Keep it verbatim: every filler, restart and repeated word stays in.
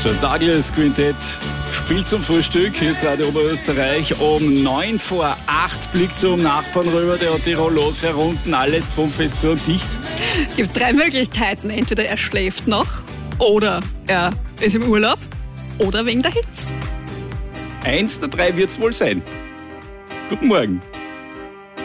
So, Douglas Quintett spielt zum Frühstück. Hier ist Radio Oberösterreich. Um neun vor acht blickt zum Nachbarn rüber. Der hat die Rollos herunten. Alles pumpfest zu und dicht. Es gibt drei Möglichkeiten. Entweder er schläft noch oder er ist im Urlaub oder wegen der Hitze. Eins der drei wird es wohl sein. Guten Morgen.